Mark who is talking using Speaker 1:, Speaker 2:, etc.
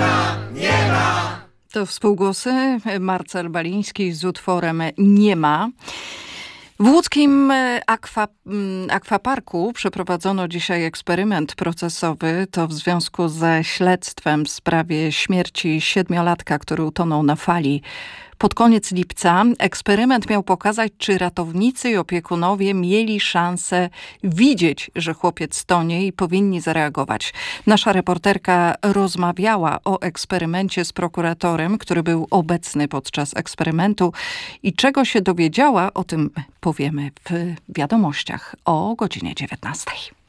Speaker 1: To współgłosy Marcel Baliński z utworem Nie ma. W łódzkim akwaparku przeprowadzono dzisiaj eksperyment procesowy. To w związku ze śledztwem w sprawie śmierci 7-latka, który utonął na fali pod koniec lipca. Eksperyment miał pokazać, czy ratownicy i opiekunowie mieli szansę widzieć, że chłopiec tonie i powinni zareagować. Nasza reporterka rozmawiała o eksperymencie z prokuratorem, który był obecny podczas eksperymentu i czego się dowiedziała, o tym powiemy w wiadomościach o godzinie 19.